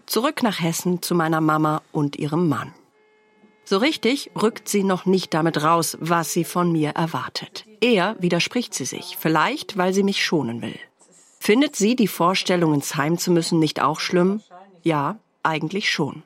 Zurück nach Hessen zu meiner Mama und ihrem Mann. So richtig rückt sie noch nicht damit raus, was sie von mir erwartet. Eher widerspricht sie sich, vielleicht weil sie mich schonen will. Findet sie die Vorstellung, ins Heim zu müssen, nicht auch schlimm? Ja, eigentlich schon.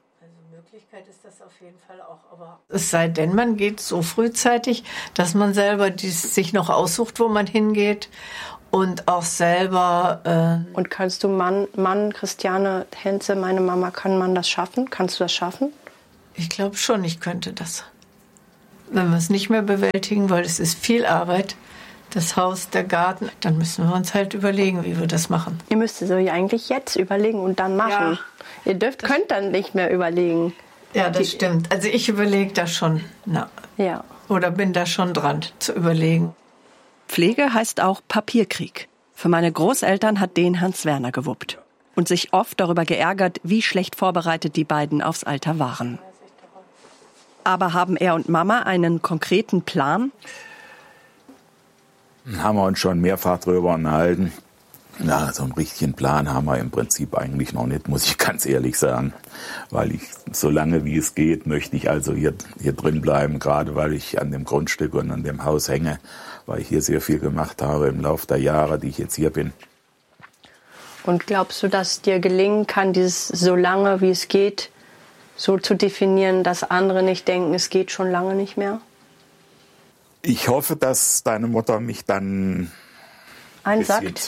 Es sei denn, man geht so frühzeitig, dass man selber sich noch aussucht, wo man hingeht und auch selber... Und kannst du Mann, Christiane Henze, meine Mama, kann man das schaffen? Kannst du das schaffen? Ich glaube schon, ich könnte das. Wenn wir es nicht mehr bewältigen, weil es ist viel Arbeit, das Haus, der Garten, dann müssen wir uns halt überlegen, wie wir das machen. Ihr müsst es euch eigentlich jetzt überlegen und dann machen. Ja, ihr könnt dann nicht mehr überlegen. Ja, das stimmt. Also ich überlege da schon. Ja. Oder bin da schon dran zu überlegen. Pflege heißt auch Papierkrieg. Für meine Großeltern hat den Hans Werner gewuppt. Und sich oft darüber geärgert, wie schlecht vorbereitet die beiden aufs Alter waren. Aber haben er und Mama einen konkreten Plan? Haben wir uns schon mehrfach drüber unterhalten. Na, so einen richtigen Plan haben wir im Prinzip eigentlich noch nicht, muss ich ganz ehrlich sagen. Weil ich, so lange wie es geht, möchte ich also hier drin bleiben, gerade weil ich an dem Grundstück und an dem Haus hänge, weil ich hier sehr viel gemacht habe im Laufe der Jahre, die ich jetzt hier bin. Und glaubst du, dass dir gelingen kann, dieses so lange wie es geht, so zu definieren, dass andere nicht denken, es geht schon lange nicht mehr? Ich hoffe, dass deine Mutter mich dann einsackt,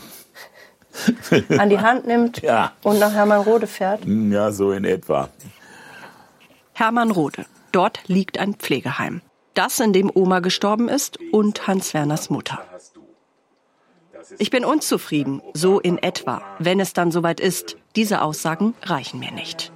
an die Hand nimmt und nach Hermannrode fährt? Ja, so in etwa. Hermannrode. Dort liegt ein Pflegeheim. Das, in dem Oma gestorben ist und Hans Werners Mutter. Ich bin unzufrieden, so in etwa, wenn es dann soweit ist. Diese Aussagen reichen mir nicht.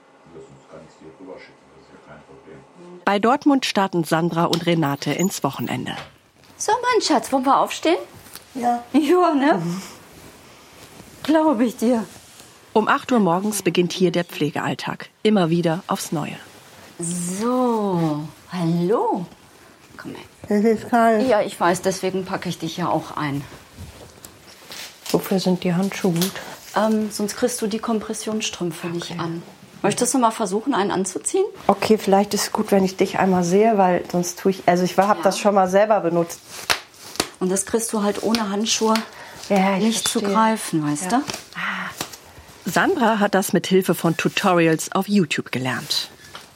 Bei Dortmund starten Sandra und Renate ins Wochenende. So, mein Schatz, wollen wir aufstehen? Ja. Ja, ne? Glaube ich dir. Um 8 Uhr morgens beginnt hier der Pflegealltag. Immer wieder aufs Neue. So, hallo. Komm her. Es ist kalt. Ja, ich weiß, deswegen packe ich dich ja auch ein. Wofür sind die Handschuhe gut? Sonst kriegst du die Kompressionsstrümpfe nicht an. Möchtest du mal versuchen, einen anzuziehen? Okay, vielleicht ist es gut, wenn ich dich einmal sehe, weil sonst tue ich... Also ich habe das schon mal selber benutzt. Und das kriegst du halt ohne Handschuhe nicht zu greifen, weißt du? Sandra hat das mit Hilfe von Tutorials auf YouTube gelernt.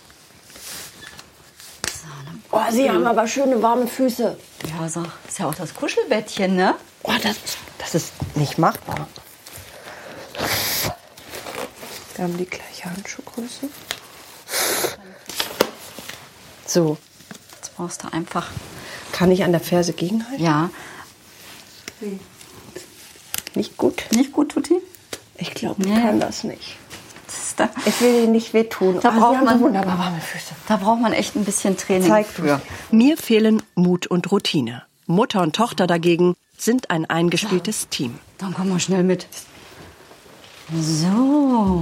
Oh, Sie haben aber schöne warme Füße. Ja, sag, ist ja auch das Kuschelbettchen, ne? Oh, das ist nicht machbar. Wir haben die gleiche Handschuhgröße. So. Jetzt brauchst du einfach... Kann ich an der Ferse gegenhalten? Ja. Nicht gut? Nicht gut, Tutti? Ich glaube, ich kann das nicht. Da. Ich will dir nicht wehtun. Da braucht man so wunderbar warme Füße. Da braucht man echt ein bisschen Training für. Mir fehlen Mut und Routine. Mutter und Tochter dagegen sind ein eingespieltes Team. Dann komm mal schnell mit. So.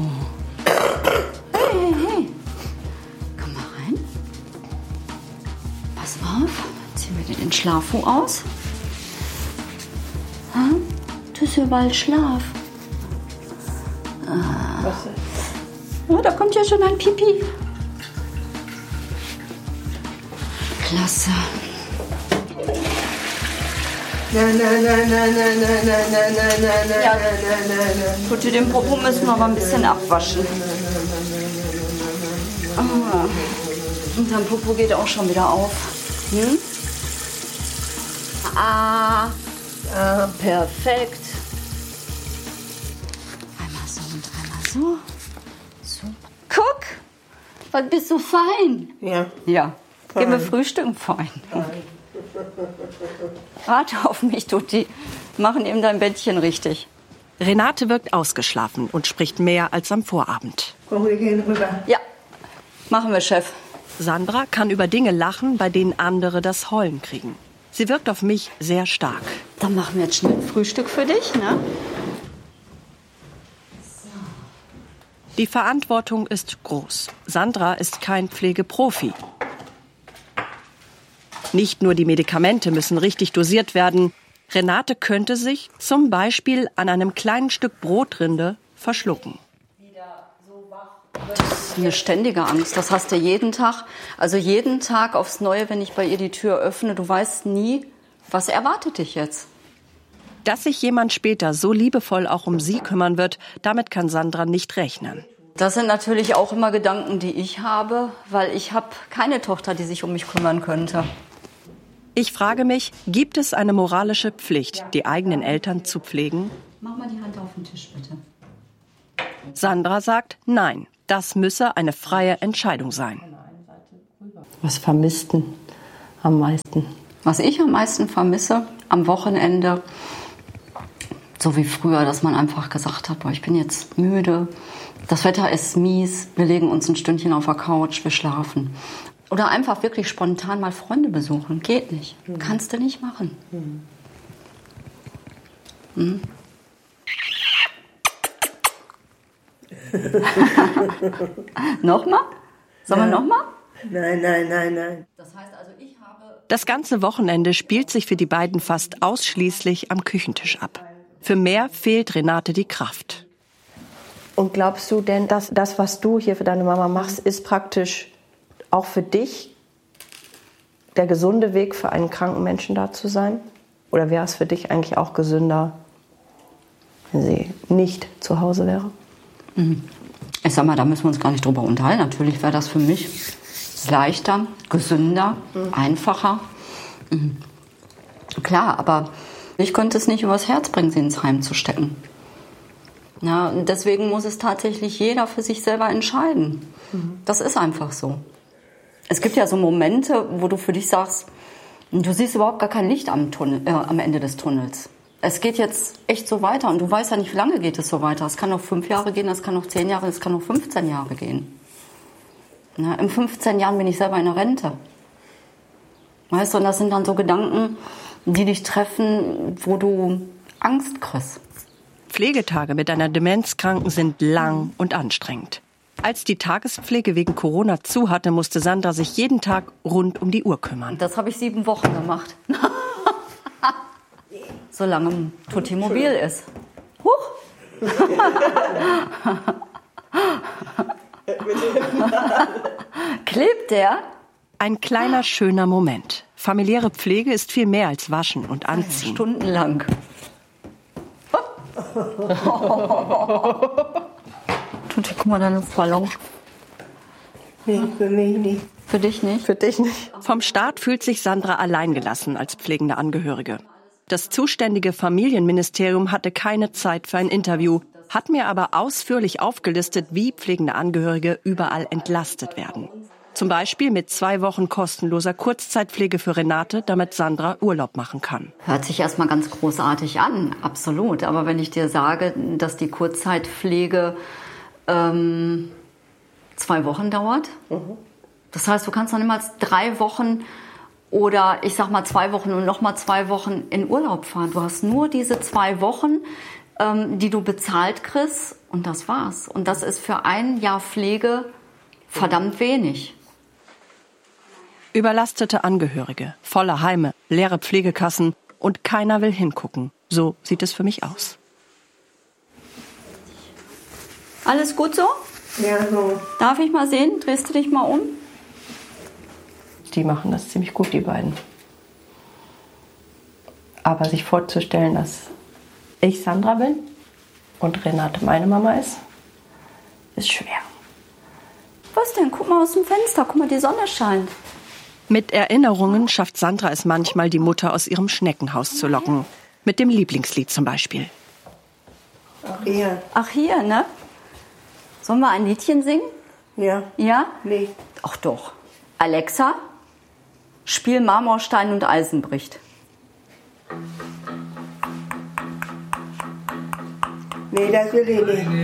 Hey. Komm mal rein. Pass mal auf. Ziehen wir den Schlafhut aus. Das ist ja bald Schlaf. Was ist? Oh, da kommt ja schon ein Pipi. Klasse. Nein. Tutti, den Popo müssen wir aber ein bisschen abwaschen. Und dein Popo geht auch schon wieder auf. Perfekt. Einmal so und einmal so. Guck, was bist du fein? Ja. Ja, gehen wir frühstücken, fein. Warte auf mich, Tutti. Machen ihm dein Bettchen richtig. Renate wirkt ausgeschlafen und spricht mehr als am Vorabend. Komm, wir gehen rüber. Ja, machen wir, Chef. Sandra kann über Dinge lachen, bei denen andere das Heulen kriegen. Sie wirkt auf mich sehr stark. Dann machen wir jetzt schnell Frühstück für dich, ne? Die Verantwortung ist groß. Sandra ist kein Pflegeprofi. Nicht nur die Medikamente müssen richtig dosiert werden. Renate könnte sich zum Beispiel an einem kleinen Stück Brotrinde verschlucken. ist eine ständige Angst. Das hast du jeden Tag. Also jeden Tag aufs Neue, wenn ich bei ihr die Tür öffne. Du weißt nie, was erwartet dich jetzt. Dass sich jemand später so liebevoll auch um sie kümmern wird, damit kann Sandra nicht rechnen. Das sind natürlich auch immer Gedanken, die ich habe, weil ich habe keine Tochter, die sich um mich kümmern könnte. Ich frage mich, gibt es eine moralische Pflicht, die eigenen Eltern zu pflegen? Mach mal die Hand auf den Tisch, bitte. Sandra sagt, nein, das müsse eine freie Entscheidung sein. Was vermisst du am meisten? Was ich am meisten vermisse, am Wochenende, so wie früher, dass man einfach gesagt hat, boah, ich bin jetzt müde, das Wetter ist mies, wir legen uns ein Stündchen auf der Couch, wir schlafen. Oder einfach wirklich spontan mal Freunde besuchen. Geht nicht. Kannst du nicht machen. Nochmal? Sollen wir nochmal? Nein. Das heißt also, ich habe... Das ganze Wochenende spielt sich für die beiden fast ausschließlich am Küchentisch ab. Für mehr fehlt Renate die Kraft. Und glaubst du denn, dass das, was du hier für deine Mama machst, ist praktisch auch für dich der gesunde Weg, für einen kranken Menschen da zu sein? Oder wäre es für dich eigentlich auch gesünder, wenn sie nicht zu Hause wäre? Ich sag mal, da müssen wir uns gar nicht drüber unterhalten. Natürlich wäre das für mich leichter, gesünder, einfacher. Klar, aber ich könnte es nicht übers Herz bringen, sie ins Heim zu stecken. Ja, und deswegen muss es tatsächlich jeder für sich selber entscheiden. Das ist einfach so. Es gibt ja so Momente, wo du für dich sagst, du siehst überhaupt gar kein Licht am Ende des Tunnels. Es geht jetzt echt so weiter und du weißt ja nicht, wie lange geht es so weiter. Es kann noch 5 Jahre gehen, es kann noch 10 Jahre, es kann noch 15 Jahre gehen. Ja, in 15 Jahren bin ich selber in der Rente. Weißt du, und das sind dann so Gedanken, die dich treffen, wo du Angst kriegst. Pflegetage mit einer Demenzkranken sind lang und anstrengend. Als die Tagespflege wegen Corona zu hatte, musste Sandra sich jeden Tag rund um die Uhr kümmern. Das habe ich 7 Wochen gemacht. Solange Tutti mobil ist. Huch! Klebt der? Ein kleiner, schöner Moment. Familiäre Pflege ist viel mehr als Waschen und Anziehen. Stundenlang. Tutti, guck mal, deine Luftballon. Nee, für mich nicht. Für dich nicht? Für dich nicht. Vom Staat fühlt sich Sandra alleingelassen als pflegende Angehörige. Das zuständige Familienministerium hatte keine Zeit für ein Interview, hat mir aber ausführlich aufgelistet, wie pflegende Angehörige überall entlastet werden. Zum Beispiel mit 2 Wochen kostenloser Kurzzeitpflege für Renate, damit Sandra Urlaub machen kann. Hört sich erstmal ganz großartig an, absolut. Aber wenn ich dir sage, dass die Kurzzeitpflege 2 Wochen dauert, das heißt, du kannst noch niemals 3 Wochen oder ich sag mal 2 Wochen und nochmal 2 Wochen in Urlaub fahren. Du hast nur diese 2 Wochen, die du bezahlt kriegst und das war's. Und das ist für ein Jahr Pflege verdammt wenig. Überlastete Angehörige, volle Heime, leere Pflegekassen und keiner will hingucken. So sieht es für mich aus. Alles gut so? Ja, so. Darf ich mal sehen? Drehst du dich mal um? Die machen das ziemlich gut, die beiden. Aber sich vorzustellen, dass ich Sandra bin und Renate meine Mama ist schwer. Was denn? Guck mal aus dem Fenster. Guck mal, die Sonne scheint. Mit Erinnerungen schafft Sandra es manchmal, die Mutter aus ihrem Schneckenhaus zu locken. Mit dem Lieblingslied zum Beispiel. Ach, hier, ne? Sollen wir ein Liedchen singen? Ja. Ja? Nee. Ach doch. Alexa, spiel Marmorstein und Eisen bricht. Nee, das will ich nicht.